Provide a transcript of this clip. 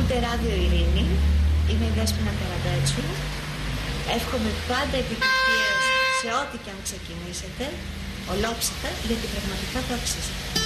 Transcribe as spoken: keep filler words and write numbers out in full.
Ακούτε Ράδιο Ειρήνη. Είμαι η Δέσποινα Καραντέτσου. Εύχομαι πάντα επιτυχίες σε ό,τι και αν ξεκινήσετε. Ολόψυχα, γιατί πραγματικά το αξίζετε.